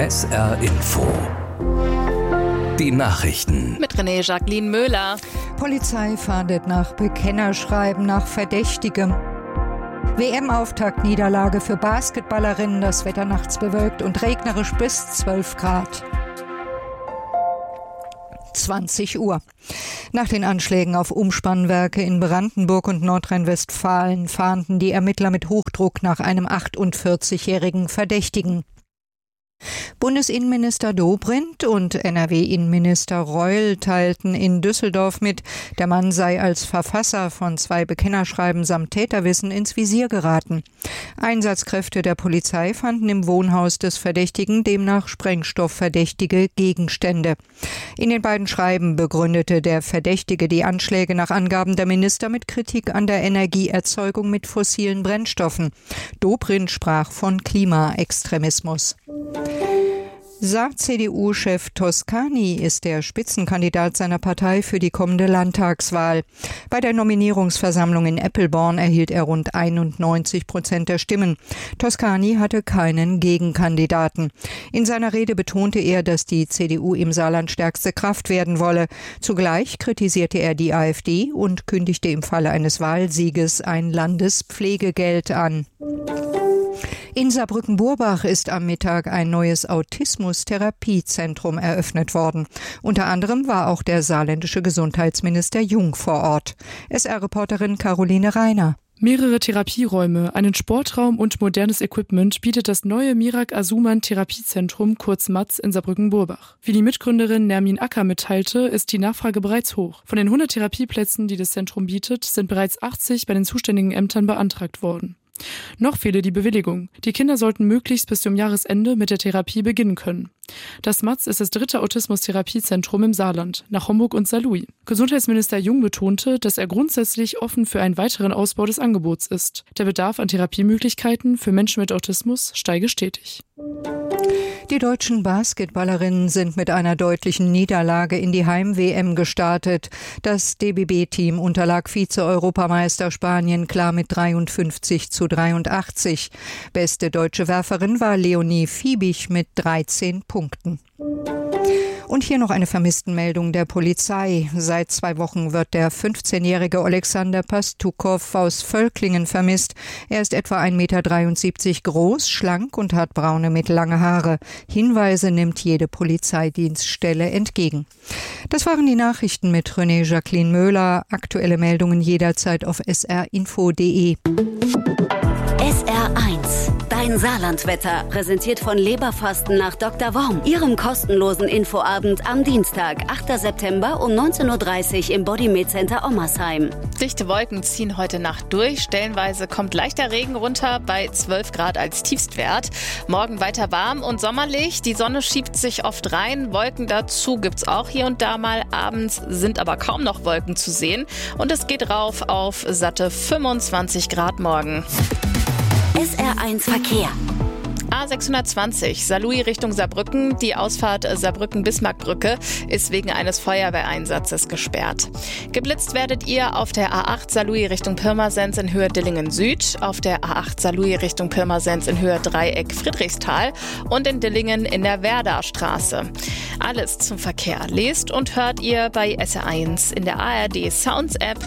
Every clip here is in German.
SR Info. Die Nachrichten. Mit René-Jacqueline Möhler. Polizei fahndet nach Bekennerschreiben nach Verdächtigem. WM-Auftakt-Niederlage für Basketballerinnen, das Wetter nachts bewölkt und regnerisch bis 12 Grad. 20 Uhr. Nach den Anschlägen auf Umspannwerke in Brandenburg und Nordrhein-Westfalen fahnden die Ermittler mit Hochdruck nach einem 48-jährigen Verdächtigen. Bundesinnenminister Dobrindt und NRW-Innenminister Reul teilten in Düsseldorf mit, der Mann sei als Verfasser von 2 Bekennerschreiben samt Täterwissen ins Visier geraten. Einsatzkräfte der Polizei fanden im Wohnhaus des Verdächtigen demnach sprengstoffverdächtige Gegenstände. In den beiden Schreiben begründete der Verdächtige die Anschläge nach Angaben der Minister mit Kritik an der Energieerzeugung mit fossilen Brennstoffen. Dobrindt sprach von Klimaextremismus. Saar-CDU-Chef Toscani ist der Spitzenkandidat seiner Partei für die kommende Landtagswahl. Bei der Nominierungsversammlung in Eppelborn erhielt er rund 91% der Stimmen. Toscani hatte keinen Gegenkandidaten. In seiner Rede betonte er, dass die CDU im Saarland stärkste Kraft werden wolle. Zugleich kritisierte er die AfD und kündigte im Falle eines Wahlsieges ein Landespflegegeld an. In Saarbrücken-Burbach ist am Mittag ein neues Autismus-Therapiezentrum eröffnet worden. Unter anderem war auch der saarländische Gesundheitsminister Jung vor Ort. SR-Reporterin Caroline Reiner. Mehrere Therapieräume, einen Sportraum und modernes Equipment bietet das neue Mirak Asuman Therapiezentrum, kurz MATZ, in Saarbrücken-Burbach. Wie die Mitgründerin Nermin Acker mitteilte, ist die Nachfrage bereits hoch. Von den 100 Therapieplätzen, die das Zentrum bietet, sind bereits 80 bei den zuständigen Ämtern beantragt worden. Noch fehle die Bewilligung. Die Kinder sollten möglichst bis zum Jahresende mit der Therapie beginnen können. Das MATZ ist das 3. Autismus-Therapiezentrum im Saarland, nach Homburg und Saarlouis. Gesundheitsminister Jung betonte, dass er grundsätzlich offen für einen weiteren Ausbau des Angebots ist. Der Bedarf an Therapiemöglichkeiten für Menschen mit Autismus steige stetig. Die deutschen Basketballerinnen sind mit einer deutlichen Niederlage in die Heim-WM gestartet. Das DBB-Team unterlag Vize-Europameister Spanien klar mit 53:83. Beste deutsche Werferin war Leonie Fiebig mit 13 Punkten. Und hier noch eine Vermisstenmeldung der Polizei. Seit 2 Wochen wird der 15-jährige Alexander Pastukow aus Völklingen vermisst. Er ist etwa 1,73 Meter groß, schlank und hat braune mittellange Haare. Hinweise nimmt jede Polizeidienststelle entgegen. Das waren die Nachrichten mit René-Jacqueline Möhler. Aktuelle Meldungen jederzeit auf srinfo.de. SR1, dein Saarlandwetter, präsentiert von Leberfasten nach Dr. Worm, Ihrem kostenlosen Infoabend am Dienstag, 8. September um 19.30 Uhr im Bodymed Center Ommersheim. Dichte Wolken ziehen heute Nacht durch. Stellenweise kommt leichter Regen runter bei 12 Grad als Tiefstwert. Morgen weiter warm und sommerlich. Die Sonne schiebt sich oft rein. Wolken dazu gibt's auch hier und da mal. Abends sind aber kaum noch Wolken zu sehen. Und es geht rauf auf satte 25 Grad morgen. SR1 Verkehr. A620, Saarlouis Richtung Saarbrücken. Die Ausfahrt Saarbrücken-Bismarckbrücke ist wegen eines Feuerwehreinsatzes gesperrt. Geblitzt werdet ihr auf der A8 Saarlouis Richtung Pirmasens in Höhe Dillingen Süd, auf der A8 Saarlouis Richtung Pirmasens in Höhe Dreieck Friedrichsthal und in Dillingen in der Werderstraße. Alles zum Verkehr lest und hört ihr bei SR1 in der ARD Sounds App.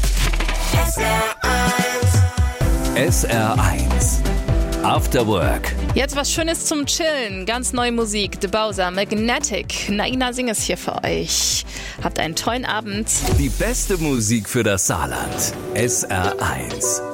SR1 After Work. Jetzt was Schönes zum Chillen. Ganz neue Musik. The Bowser, Magnetic. Naina singt es hier für euch. Habt einen tollen Abend. Die beste Musik für das Saarland. SR1.